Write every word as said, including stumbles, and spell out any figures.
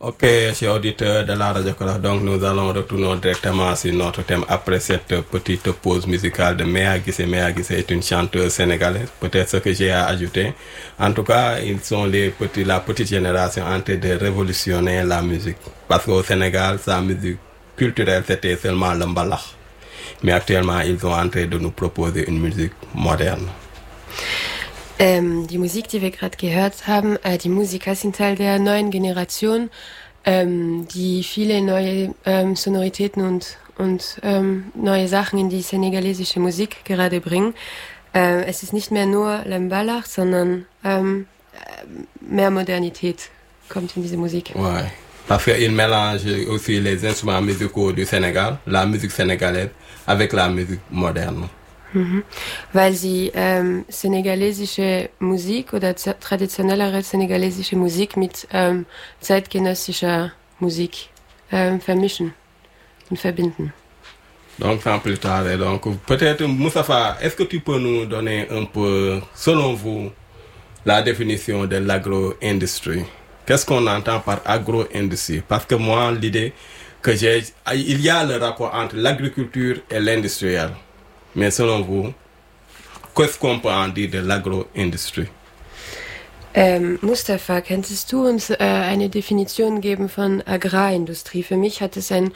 Ok, chers auditeurs de la Radio Kora, donc nous allons retourner directement sur notre thème après cette petite pause musicale de Méa Guissé. Méa Guissé est une chanteuse sénégalaise, peut-être ce que j'ai à ajouter. En tout cas, ils sont les petits, la petite génération en train de révolutionner la musique. Parce qu'au Sénégal, sa musique culturelle, c'était seulement le mbalax. Mais actuellement, ils sont en train de nous proposer une musique moderne. Ähm, die Musik, die wir gerade gehört haben, äh, die Musiker sind Teil der neuen Generation, ähm, die viele neue ähm, Sonoritäten und, und ähm, neue Sachen in die senegalesische Musik gerade bringen. Äh, es ist nicht mehr nur Lembalach, sondern ähm, mehr Modernität kommt in diese Musik. Ouais. Parce qu'il mélange aussi les instruments musicaux du Sénégal, la musique sénégalaise, avec la musique moderne. Mhm. Weil sie ähm, senegalesische Musik oder z- traditionellere senegalesische Musik mit ähm, zeitgenössischer Musik ähm, vermischen und verbinden. Donc sans plus tarder, donc peut-être Moustapha, est-ce que tu peux nous donner un peu, selon vous, la définition de l'agro-industrie? Qu'est-ce qu'on entend par agro-industrie? Parce que moi, l'idée que j'ai, il y a le rapport entre l'agriculture et l'industriel. Mais selon vous, qu'est-ce qu'on peut en dire de l'agro-industrie? Ähm, Mustafa, könntest du uns äh, eine Definition geben von Agrarindustrie? Für mich hat es einen